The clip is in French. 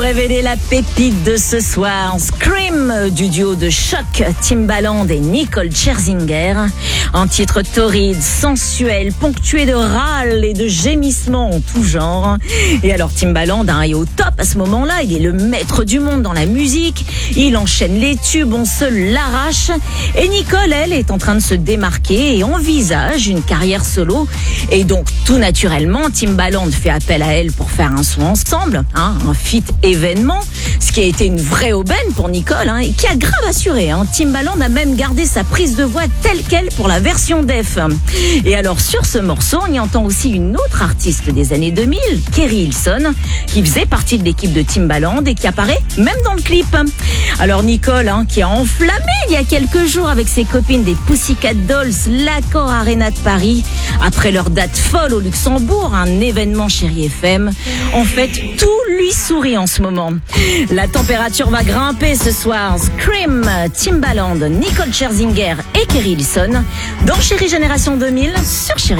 révéler la pépite de ce soir. Scream du duo de choc Timbaland et Nicole Scherzinger. Un titre torride, sensuel, ponctué de râles et de gémissements en tout genre. Et alors Timbaland est au top à ce moment-là. Il est le maître du monde dans la musique. Il enchaîne les tubes, on se l'arrache. Et Nicole, elle, est en train de se démarquer et envisage une carrière solo. Et donc, tout naturellement, Timbaland fait appel à elle pour faire un son ensemble, un feat événement, ce qui a été une vraie aubaine pour Nicole, et qui a grave assuré. Timbaland a même gardé sa prise de voix telle qu'elle pour la version def. Et alors, sur ce morceau, on y entend aussi une autre artiste des années 2000, Keri Hilson, qui faisait partie de l'équipe de Timbaland et qui apparaît même dans le clip. Alors Nicole, qui a enflammé il y a quelques jours avec ses copines des Pussycat Dolls, l'Accor Arena de Paris, après leur date folle au Luxembourg, un événement Chérie FM. En fait, tout lui sourit en ce moment. La température va grimper ce soir. Scream, Timbaland, Nicole Scherzinger et Keri Hilson dans Chérie Génération 2000 sur Chérie.